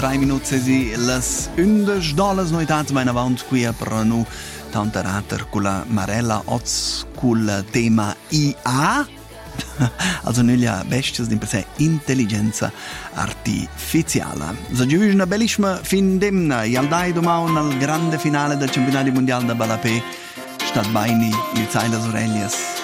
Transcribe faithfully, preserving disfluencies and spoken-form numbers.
Drei minuti las undici dollars noitats mai in avanti qui a Pranu tanta rater con la Marella Oz col tema I A also nulla bestes di per sé intelligenza artificiale. So giù una bellissima fin demna ialdai domani al grande finale del campionato mondiale da Balapé stat baini il Zeiler Sorellias